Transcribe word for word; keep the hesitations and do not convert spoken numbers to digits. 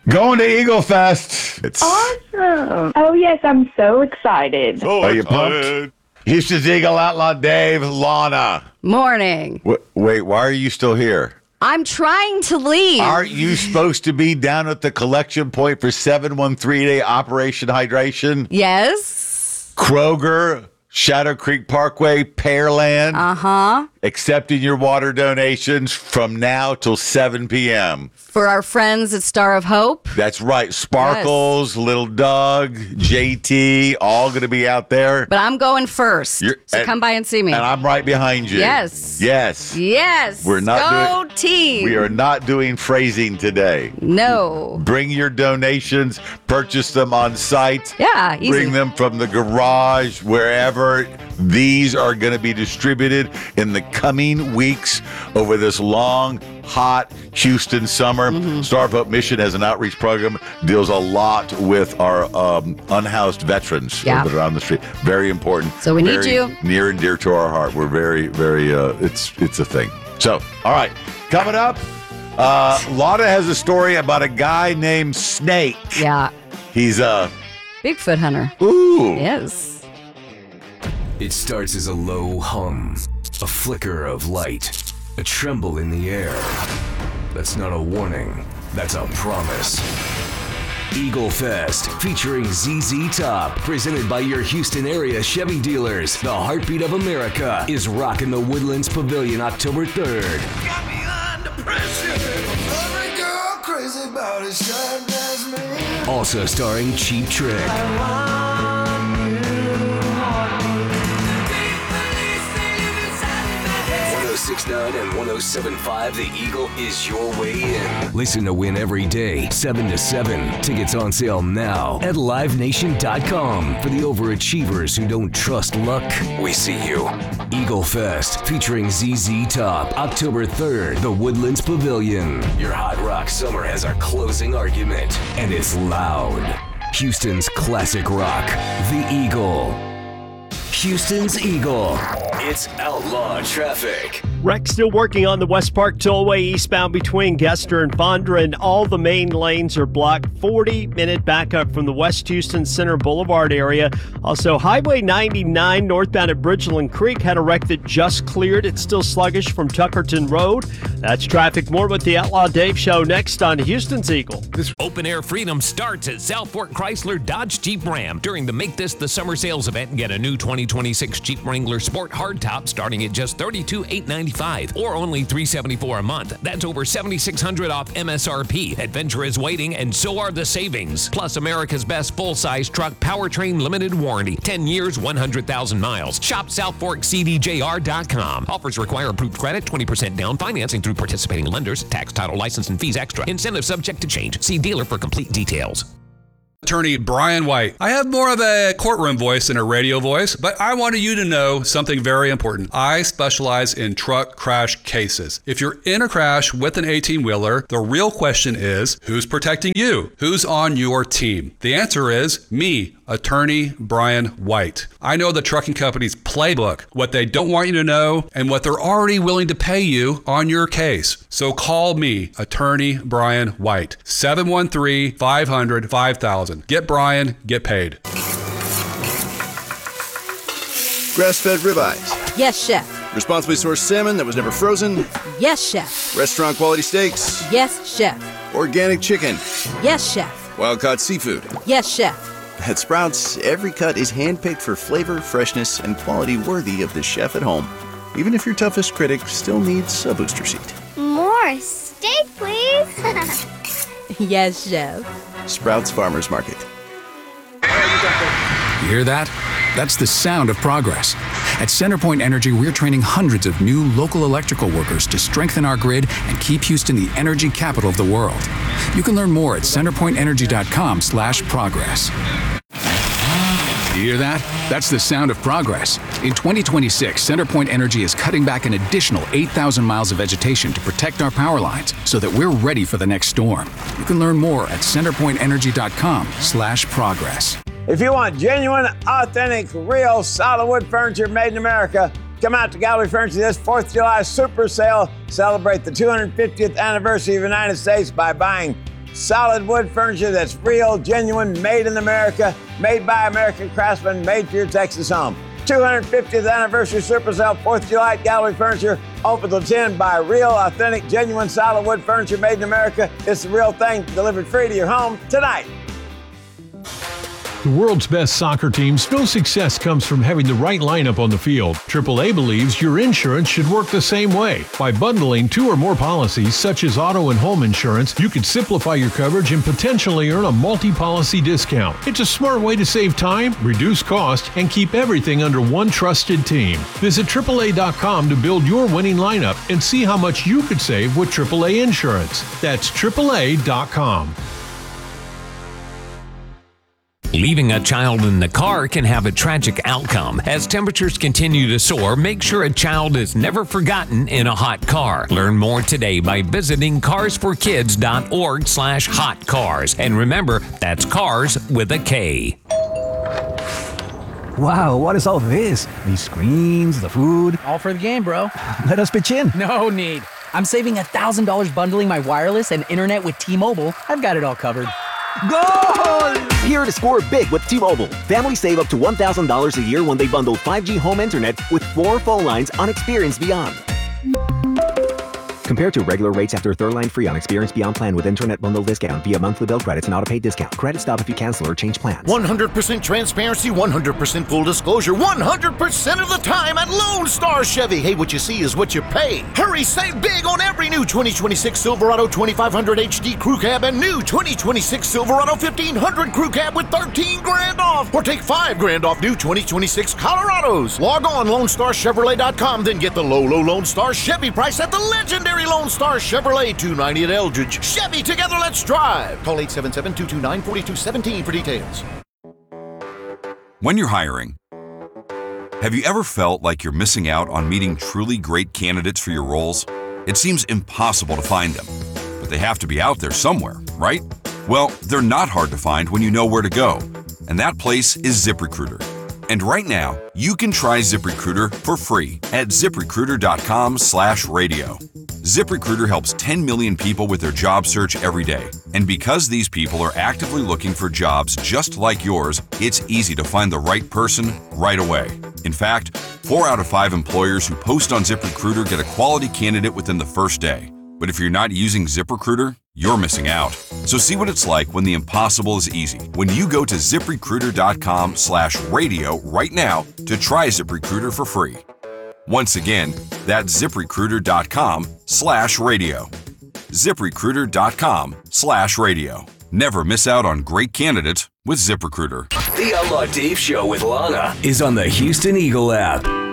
Going to Eagle Fest. It's Awesome. Oh, yes, I'm so excited. So Are you pumped? Houston's Eagle Outlaw Dave, Lana. Morning. W- wait, why are you still here? I'm trying to leave. Aren't you supposed to be down at the collection point for seven one three Day Operation Hydration? Yes. Kroger, Shadow Creek Parkway, Pearland. Uh-huh. Accepting your water donations from now till seven p.m. For our friends at Star of Hope. That's right. Sparkles, yes. Little Doug, J T, all going to be out there. But I'm going first. You're, so and, come by and see me. And I'm right behind you. Yes. Yes. Yes. We're not Go doing, team. We are not doing phrasing today. No. Bring your donations. Purchase them on site. Yeah, easy. Bring them from the garage, wherever. These are going to be distributed in the coming weeks over this long, hot Houston summer. Mm-hmm. Star of Hope Mission has an outreach program, deals a lot with our um, unhoused veterans yeah. that are on the street. Very important. So we need you. Near and dear to our heart. We're very, very, uh, it's it's a thing. So, all right. Coming up, uh, Lana has a story about a guy named Snake. Yeah. He's a Bigfoot hunter. Ooh. Yes. It starts as a low hum, a flicker of light, a tremble in the air. That's not a warning, that's a promise. Eagle Fest, featuring Z Z Top, presented by your Houston area Chevy dealers. The heartbeat of America is rocking the Woodlands Pavilion October third. Got me under pressure. Every girl crazy about it, same as me. Also starring Cheap Trick. one oh six point nine and one oh seven point five, The Eagle is your way in. Listen to win every day, seven to seven. Tickets on sale now at live nation dot com. For the overachievers who don't trust luck, we see you. Eagle Fest, featuring Z Z Top, October third, the Woodlands Pavilion. Your hot rock summer has our closing argument, and it's loud. Houston's classic rock, The Eagle. Houston's Eagle. It's outlaw traffic. Wreck still working on the West Park Tollway eastbound between Gester and Fondra, and all the main lanes are blocked. forty minute backup from the West Houston Center Boulevard area. Also, Highway ninety-nine northbound at Bridgeland Creek had a wreck that just cleared. It's still sluggish from Tuckerton Road. That's traffic. More with the Outlaw Dave Show next on Houston's Eagle. This Open Air Freedom starts at South Fork Chrysler Dodge Jeep Ram during the Make This the Summer sales event. Get a new twenty twenty-six Jeep Wrangler Sport Hardtop starting at just thirty-two thousand eight hundred ninety-five dollars or only three hundred seventy-four dollars a month. That's over seven thousand six hundred dollars off M S R P. Adventure is waiting, and so are the savings. Plus, America's best full-size truck powertrain limited warranty. ten years, one hundred thousand miles. Shop south fork c d j r dot com. Offers require approved credit, twenty percent down, financing through participating lenders, tax, title, license, and fees extra. Incentive subject to change. See dealer for complete details. Attorney Brian White. I have more of a courtroom voice than a radio voice, but I wanted you to know something very important. I specialize in truck crash cases. If you're in a crash with an eighteen-wheeler, the real question is, who's protecting you? Who's on your team? The answer is me, Attorney Brian White. I know the trucking company's playbook, what they don't want you to know, and what they're already willing to pay you on your case. So call me, Attorney Brian White, seven one three, five hundred, five thousand. Get Brian, get paid. Grass-fed ribeyes. Yes, chef. Responsibly sourced salmon that was never frozen. Yes, chef. Restaurant quality steaks. Yes, chef. Organic chicken. Yes, chef. Wild-caught seafood. Yes, chef. At Sprouts, every cut is handpicked for flavor, freshness, and quality worthy of the chef at home. Even if your toughest critic still needs a booster seat. More steak, please. Yes, chef. Sprouts Farmers Market. You hear that? That's the sound of progress. At CenterPoint Energy, we're training hundreds of new local electrical workers to strengthen our grid and keep Houston the energy capital of the world. You can learn more at centerpoint energy dot com slash progress. You hear that? That's the sound of progress. In twenty twenty-six, CenterPoint Energy is cutting back an additional eight thousand miles of vegetation to protect our power lines so that we're ready for the next storm. You can learn more at centerpoint energy dot com slash progress. If you want genuine, authentic, real solid wood furniture made in America, come out to Gallery Furniture this fourth of July Super Sale. Celebrate the two hundred fiftieth anniversary of the United States by buying solid wood furniture that's real, genuine, made in America, made by American craftsmen, made for your Texas home. two hundred fiftieth anniversary Super Sale, fourth of July Gallery Furniture, open till ten. Buy real, authentic, genuine, solid wood furniture made in America. It's the real thing, delivered free to your home tonight. The world's best soccer teams know success comes from having the right lineup on the field. triple A believes your insurance should work the same way. By bundling two or more policies, such as auto and home insurance, you can simplify your coverage and potentially earn a multi-policy discount. It's a smart way to save time, reduce cost, and keep everything under one trusted team. Visit triple A dot com to build your winning lineup and see how much you could save with triple A insurance. That's triple A dot com. Leaving a child in the car can have a tragic outcome. As temperatures continue to soar, make sure a child is never forgotten in a hot car. Learn more today by visiting cars for kids dot org slash hot cars. And remember, that's cars with a K. Wow, what is all this? These screens, the food. All for the game, bro. Let us pitch in. No need. I'm saving one thousand dollars bundling my wireless and internet with T-Mobile. I've got it all covered. Goal! Here to score big with T-Mobile. Families save up to one thousand dollars a year when they bundle five G home internet with four phone lines on Experience Beyond. Compared to regular rates after third line free on Experience Beyond plan with internet bundle discount via monthly bill credits and auto-pay discount. Credit stop if you cancel or change plans. one hundred percent transparency, one hundred percent full disclosure, one hundred percent of the time at Lone Star Chevy. Hey, what you see is what you pay. Hurry, save big on every new twenty twenty-six Silverado twenty-five hundred H D Crew Cab and new twenty twenty-six Silverado fifteen hundred Crew Cab with thirteen grand off. Or take five grand off new twenty twenty-six Colorados. Log on Lone Star Chevrolet dot com, then get the low, low Lone Star Chevy price at the legendary Lone Star Chevrolet two ninety at Eldridge. Chevy, together let's drive. Call eight seven seven, two two nine, four two one seven for details. When you're hiring, have you ever felt like you're missing out on meeting truly great candidates for your roles? It seems impossible to find them, but they have to be out there somewhere, right? Well, they're not hard to find when you know where to go, and that place is ZipRecruiter. And right now, you can try ZipRecruiter for free at ziprecruiter dot com slash radio. ZipRecruiter helps ten million people with their job search every day. And because these people are actively looking for jobs just like yours, it's easy to find the right person right away. In fact, four out of five employers who post on ZipRecruiter get a quality candidate within the first day. But if you're not using ZipRecruiter, you're missing out. So see what it's like when the impossible is easy. When you go to ziprecruiter dot com slash radio right now to try ZipRecruiter for free. Once again, that's ziprecruiter dot com slash radio. ziprecruiter dot com slash radio. Never miss out on great candidates with ZipRecruiter. The Outlaw Dave Show with Lana is on the Houston Eagle app.